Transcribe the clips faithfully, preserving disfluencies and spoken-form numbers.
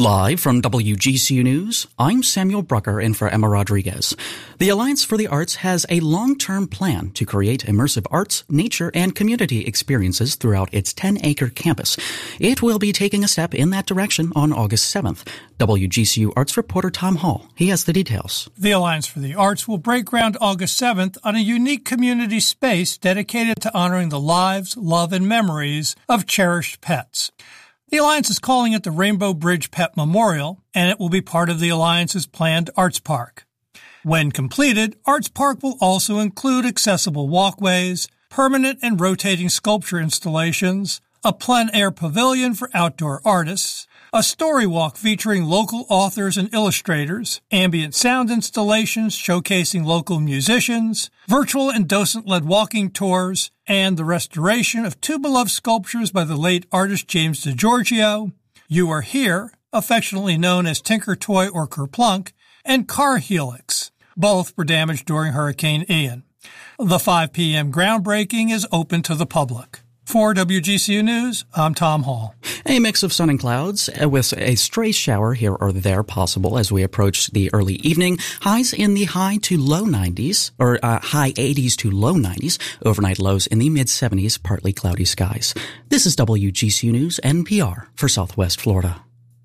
Live from W G C U News, I'm Samuel Brucker in for Emma Rodriguez. The Alliance for the Arts has a long-term plan to create immersive arts, nature, and community experiences throughout its ten-acre campus. It will be taking a step in that direction on August seventh. W G C U Arts reporter Tom Hall, he has the details. The Alliance for the Arts will break ground August seventh on a unique community space dedicated to honoring the lives, love, and memories of cherished pets. The Alliance is calling it the Rainbow Bridge Pet Memorial, and it will be part of the Alliance's planned Arts Park. When completed, Arts Park will also include accessible walkways, permanent and rotating sculpture installations, a plein-air pavilion for outdoor artists, a story walk featuring local authors and illustrators, ambient sound installations showcasing local musicians, virtual and docent-led walking tours, and the restoration of two beloved sculptures by the late artist James DiGiorgio, You Are Here, affectionately known as Tinker Toy or Kerplunk, and Car Helix. Both were damaged during Hurricane Ian. The five p.m. groundbreaking is open to the public. For W G C U News, I'm Tom Hall. A mix of sun and clouds with a stray shower here or there possible as we approach the early evening. Highs in the high to low nineties, or uh, high eighties to low nineties. Overnight lows in the mid-seventies, partly cloudy skies. This is W G C U News N P R for Southwest Florida.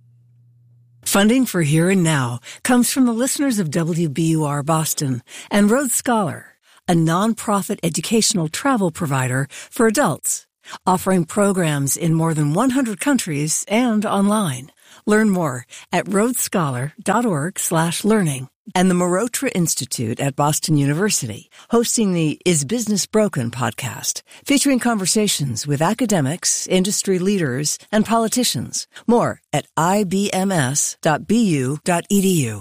Funding for Here and Now comes from the listeners of W B U R Boston and Road Scholar, a nonprofit educational travel provider for adults, offering programs in more than one hundred countries and online. Learn more at roadscholar.org slash learning. And the Marotra Institute at Boston University, hosting the Is Business Broken podcast, featuring conversations with academics, industry leaders, and politicians. More at I B M S dot B U dot E D U.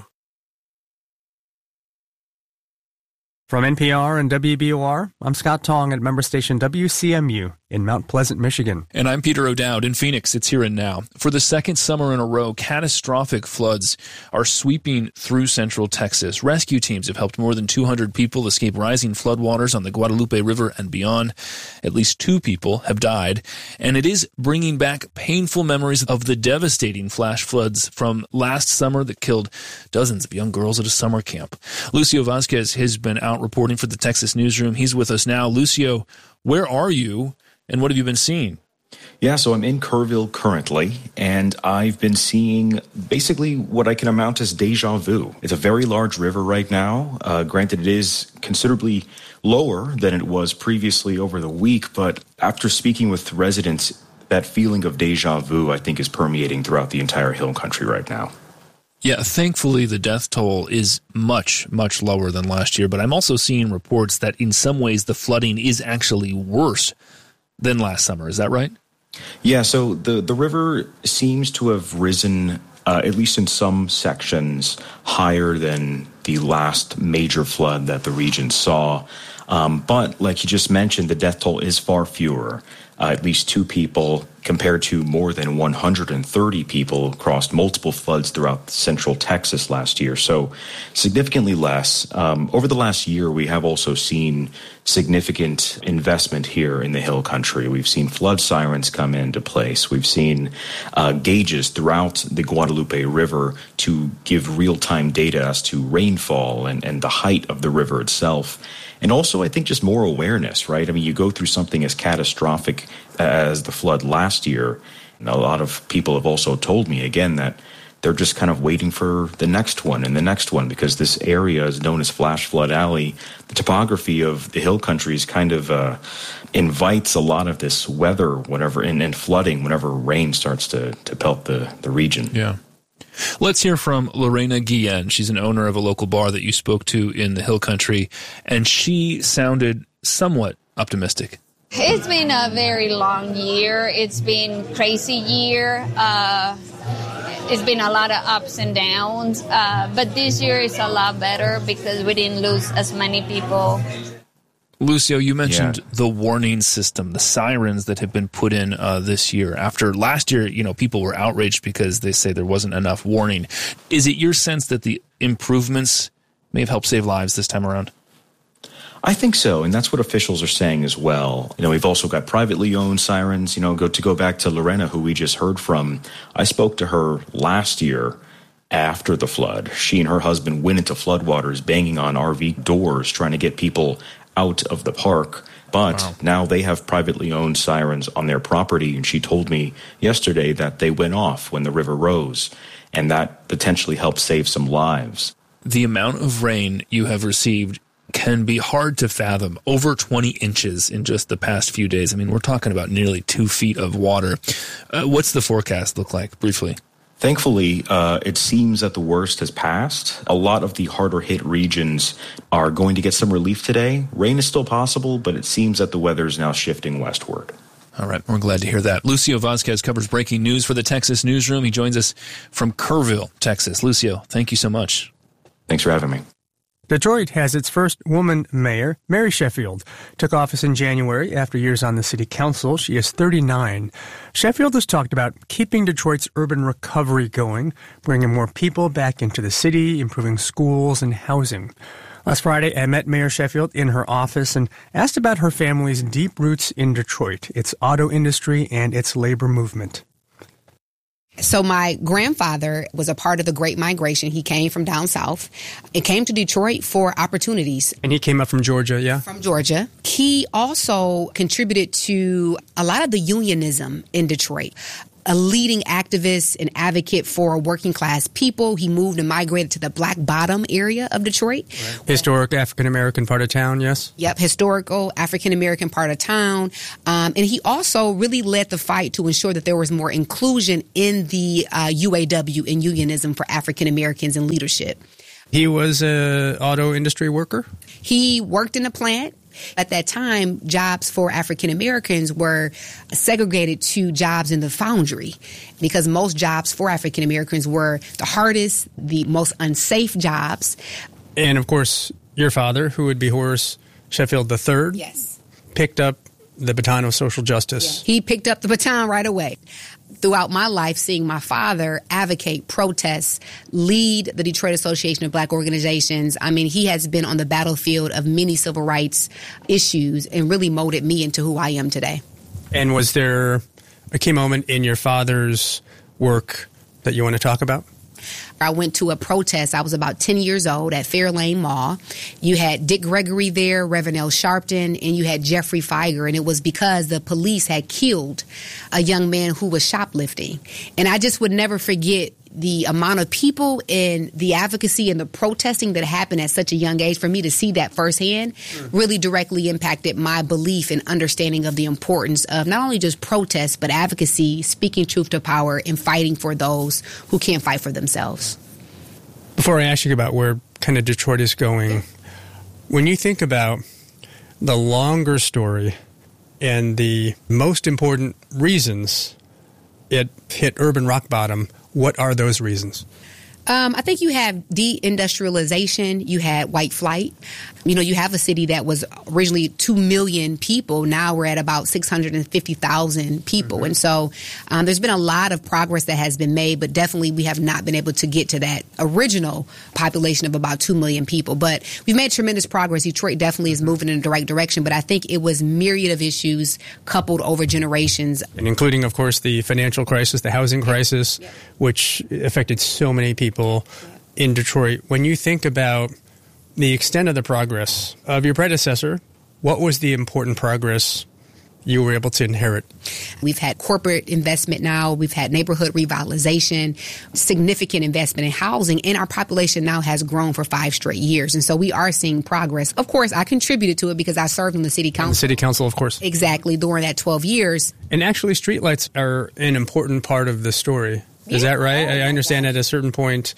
From N P R and W B U R, I'm Scott Tong at member station W C M U in Mount Pleasant, Michigan. And I'm Peter O'Dowd in Phoenix. It's Here and Now. For the second summer in a row, catastrophic floods are sweeping through central Texas. Rescue teams have helped more than two hundred people escape rising floodwaters on the Guadalupe River and beyond. At least two people have died, and it is bringing back painful memories of the devastating flash floods from last summer that killed dozens of young girls at a summer camp. Lucio Vasquez has been out reporting for the Texas Newsroom. He's with us now. Lucio, where are you? And what have you been seeing? Yeah, so I'm in Kerrville currently, and I've been seeing basically what I can amount as deja vu. It's a very large river right now. Uh, granted, it is considerably lower than it was previously over the week, but after speaking with residents, that feeling of deja vu, I think, is permeating throughout the entire hill country right now. Yeah, thankfully the death toll is much, much lower than last year, but I'm also seeing reports that in some ways the flooding is actually worse than last summer. Is that right? Yeah, so the, the river seems to have risen, uh, at least in some sections, higher than the last major flood that the region saw. Um, but like you just mentioned, the death toll is far fewer. Uh, at least two people compared to more than one hundred thirty people across multiple floods throughout central Texas last year. So significantly less. Um, over the last year, we have also seen significant investment here in the hill country. We've seen flood sirens come into place. We've seen uh, gauges throughout the Guadalupe River to give real-time data as to rainfall and, and the height of the river itself. And also, I think, just more awareness, right? I mean, you go through something as catastrophic as the flood last year, and a lot of people have also told me, again, that they're just kind of waiting for the next one and the next one, because this area is known as Flash Flood Alley. The topography of the hill countries kind of uh, invites a lot of this weather whenever and, and flooding whenever rain starts to, to pelt the, the region. Yeah. Let's hear from Lorena Guillen. She's an owner of a local bar that you spoke to in the hill country, and she sounded somewhat optimistic. It's been a very long year. It's been a crazy year. Uh, it's been a lot of ups and downs, uh, but this year is a lot better because we didn't lose as many people. Lucio, you mentioned yeah. the warning system, the sirens that have been put in uh, this year. After last year, you know, people were outraged because they say there wasn't enough warning. Is it your sense that the improvements may have helped save lives this time around? I think so, and that's what officials are saying as well. You know, we've also got privately owned sirens. You know, go to go back to Lorena, who we just heard from. I spoke to her last year after the flood. She and her husband went into floodwaters, banging on R V doors, trying to get people out of the park. But wow. Now they have privately owned sirens on their property, and she told me yesterday that they went off when the river rose, and that potentially helped save some lives. The amount of rain you have received can be hard to fathom. Over twenty inches in just the past few days. I mean, we're talking about nearly two feet of water. Uh, what's the forecast look like, briefly? Thankfully, uh, it seems that the worst has passed. A lot of the harder hit regions are going to get some relief today. Rain is still possible, but it seems that the weather is now shifting westward. All right, we're glad to hear that. Lucio Vasquez covers breaking news for the Texas Newsroom. He joins us from Kerrville, Texas. Lucio, thank you so much. Thanks for having me. Detroit has its first woman mayor. Mary Sheffield took office in January after years on the city council. She is thirty-nine. Sheffield has talked about keeping Detroit's urban recovery going, bringing more people back into the city, improving schools and housing. Last Friday, I met Mayor Sheffield in her office and asked about her family's deep roots in Detroit, its auto industry, and its labor movement. So my grandfather was a part of the Great Migration. He came from down south and came to Detroit for opportunities. And he came up from Georgia, yeah? From Georgia. He also contributed to a lot of the unionism in Detroit. A leading activist and advocate for working class people. He moved and migrated to the Black Bottom area of Detroit. Right. Historic African-American part of town, yes? Yep, historical African-American part of town. Um, and he also really led the fight to ensure that there was more inclusion in the uh, U A W and unionism for African-Americans in leadership. He was an auto industry worker? He worked in a plant. At that time, jobs for African Americans were segregated to jobs in the foundry because most jobs for African Americans were the hardest, the most unsafe jobs. And, of course, your father, who would be Horace Sheffield the third, yes, picked up the baton of social justice. Yeah. He picked up the baton right away. Throughout my life, seeing my father advocate, protest, lead the Detroit Association of Black Organizations, I mean, he has been on the battlefield of many civil rights issues and really molded me into who I am today. And was there a key moment in your father's work that you want to talk about? I went to a protest. I was about ten years old at Fairlane Mall. You had Dick Gregory there, Reverend L. Sharpton, and you had Jeffrey Feiger. And it was because the police had killed a young man who was shoplifting. And I just would never forget the amount of people and the advocacy and the protesting that happened at such a young age. For me to see that firsthand really directly impacted my belief and understanding of the importance of not only just protest, but advocacy, speaking truth to power, and fighting for those who can't fight for themselves. Before I ask you about where kind of Detroit is going, when you think about the longer story and the most important reasons it hit urban rock bottom, what are those reasons? Um, I think you have deindustrialization. You had white flight. You know, you have a city that was originally two million people. Now we're at about six hundred fifty thousand people. Mm-hmm. And so um, there's been a lot of progress that has been made, but definitely we have not been able to get to that original population of about two million people. But we've made tremendous progress. Detroit definitely is moving in the right direction, but I think it was myriad of issues coupled over generations. And including, of course, the financial crisis, the housing crisis, yeah. which affected so many people in Detroit. When you think about the extent of the progress of your predecessor, what was the important progress you were able to inherit? We've had corporate investment now. We've had neighborhood revitalization, significant investment in housing, and our population now has grown for five straight years. And so we are seeing progress. Of course, I contributed to it because I served on the city council. The city council, of course. Exactly, during that twelve years. And actually, streetlights are an important part of the story. Is yeah, that right? I understand at a certain point,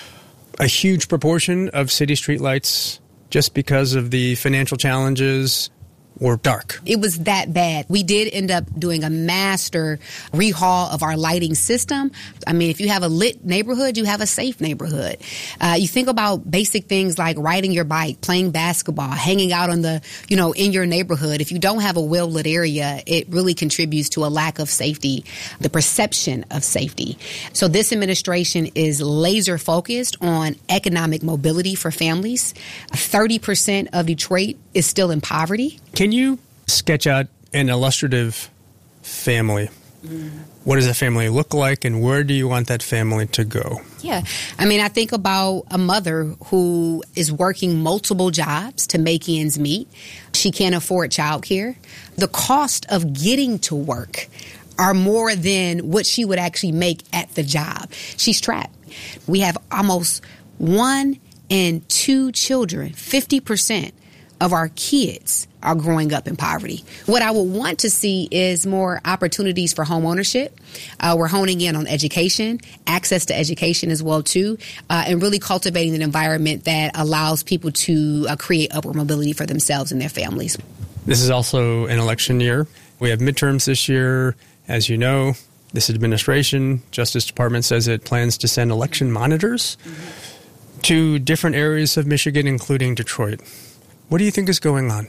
a huge proportion of city streetlights, just because of the financial challenges, or dark. It was that bad. We did end up doing a master rehaul of our lighting system. I mean, if you have a lit neighborhood, you have a safe neighborhood. Uh, you think about basic things like riding your bike, playing basketball, hanging out on the, you know, in your neighborhood. If you don't have a well-lit area, it really contributes to a lack of safety, the perception of safety. So this administration is laser focused on economic mobility for families. thirty percent of Detroit is still in poverty. Can you sketch out an illustrative family? Mm. What does a family look like, and where do you want that family to go? Yeah. I mean, I think about a mother who is working multiple jobs to make ends meet. She can't afford childcare. The cost of getting to work are more than what she would actually make at the job. She's trapped. We have almost one in two children, fifty percent of our kids are growing up in poverty. What I would want to see is more opportunities for home ownership. Uh, we're honing in on education, access to education as well, too, uh, and really cultivating an environment that allows people to uh, create upward mobility for themselves and their families. This is also an election year. We have midterms this year. As you know, this administration, Justice Department says it plans to send election monitors mm-hmm. to different areas of Michigan, including Detroit. What do you think is going on?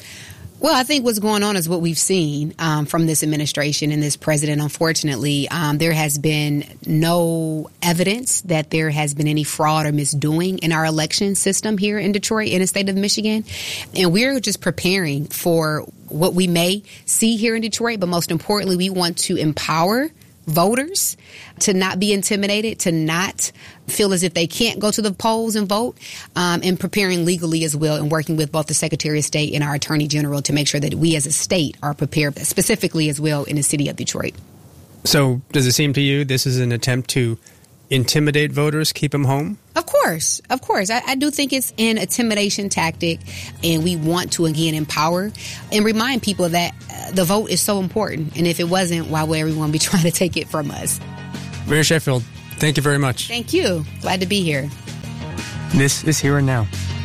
Well, I think what's going on is what we've seen um, from this administration and this president. Unfortunately, um, there has been no evidence that there has been any fraud or misdoing in our election system here in Detroit, in the state of Michigan. And we're just preparing for what we may see here in Detroit. But most importantly, we want to empower voters to not be intimidated, to not feel as if they can't go to the polls and vote, um, and preparing legally as well, and working with both the Secretary of State and our Attorney General to make sure that we as a state are prepared, specifically as well in the city of Detroit. So does it seem to you this is an attempt to intimidate voters, keep them home? Of course. Of course. I, I do think it's an intimidation tactic, and we want to, again, empower and remind people that uh, the vote is so important. And if it wasn't, why would everyone be trying to take it from us? Mayor Sheffield, thank you very much. Thank you. Glad to be here. This is Here and Now.